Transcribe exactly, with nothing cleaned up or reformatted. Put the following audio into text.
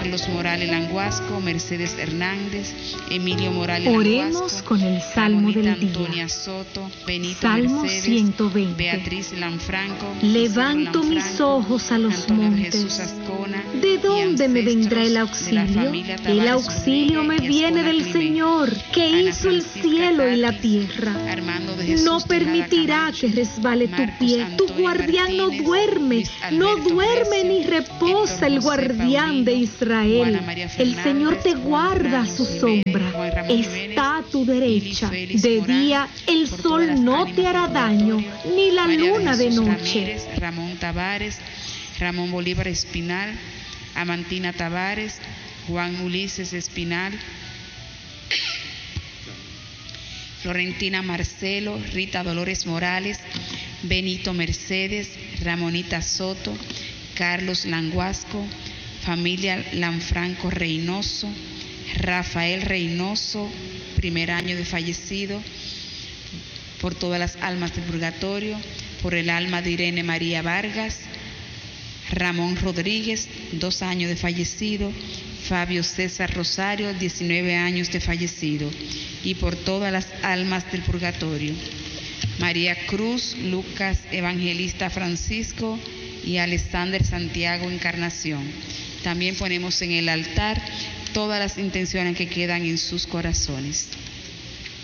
Carlos Morales Languasco, Mercedes Hernández, Emilio Morales Oremos Languasco, con el Salmo Ramonita del día. Antonia Soto, Benito Salmo Mercedes, ciento veinte. Beatriz Lanfranco, Levanto Isidro mis Lanfranco, ojos a los Antonio de montes. Jesús Ascona, ¿De y dónde me vendrá el ancestros de la auxilio? familia El Tavares auxilio me Rodríguez y viene Ascona del Climent. Señor, que Ana hizo el Francisca cielo y la Tatis, tierra. Armando de Jesús No Tejada permitirá Camacho, que resbale tu Marcos pie. Tu Antonio guardián no Martínez, duerme, Luis no Alberto duerme Recio, ni reposa Héctor el José guardián Paulino, de Israel. Juana María El Señor te Fernández, Juan guarda a Ramos su Jiménez, sombra. Juan Ramón Jiménez, Está a tu Ili derecha. Félix De Morán, día el por todas sol las no ánimas te del hará daño, purgatorio, ni la María de luna de Jesús noche. Ramírez, Ramón Tavares, Ramón Bolívar Espinal, Amantina Tavares, Juan Ulises Espinal, Florentina Marcelo, Rita Dolores Morales, Benito Mercedes, Ramonita Soto, Carlos Languasco, familia Lanfranco Reynoso, Rafael Reynoso, primer año de fallecido, por todas las almas del purgatorio, por el alma de Irene María Vargas, Ramón Rodríguez, dos años de fallecido, Fabio César Rosario, diecinueve años de fallecido, y por todas las almas del purgatorio, María Cruz, Lucas Evangelista Francisco y Alexander Santiago Encarnación. También ponemos en el altar todas las intenciones que quedan en sus corazones.